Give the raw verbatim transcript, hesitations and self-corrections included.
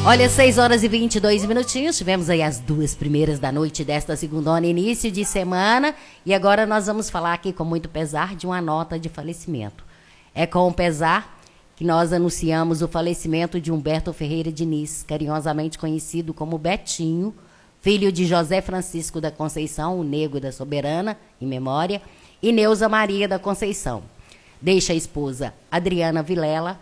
Olha, seis horas e vinte e dois minutinhos, tivemos aí as duas primeiras da noite desta segundona, início de semana, e agora nós vamos falar aqui com muito pesar de uma nota de falecimento. É com pesar que nós anunciamos o falecimento de Humberto Ferreira Diniz, carinhosamente conhecido como Betinho, filho de José Francisco da Conceição, o Nego da Soberana, em memória, e Neuza Maria da Conceição. Deixa a esposa Adriana Vilela,